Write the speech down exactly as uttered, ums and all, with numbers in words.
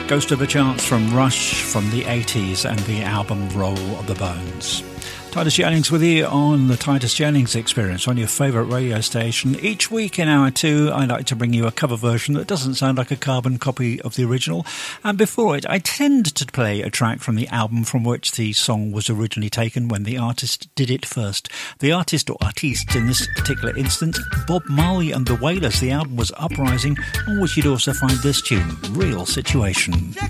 Goes to the charts from Rush from the eighties and the album Roll of the Bones. Titus Jennings with you on the Titus Jennings Experience on your favourite radio station. Each week in hour two, I like to bring you a cover version that doesn't sound like a carbon copy of the original. And before it, I tend to play a track from the album from which the song was originally taken when the artist did it first. The artist, or artiste in this particular instance, Bob Marley and the Wailers. The album was Uprising, on which you'd also find this tune, Real Situation.